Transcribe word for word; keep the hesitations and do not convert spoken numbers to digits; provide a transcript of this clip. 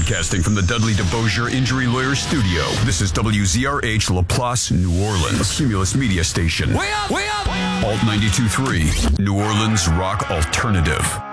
Broadcasting from the Dudley DeBosier Injury Lawyer Studio, this is W Z R H LaPlace, New Orleans, a Cumulus Media Station. Way up! Way up! Alt ninety-two point three, New Orleans Rock Alternative.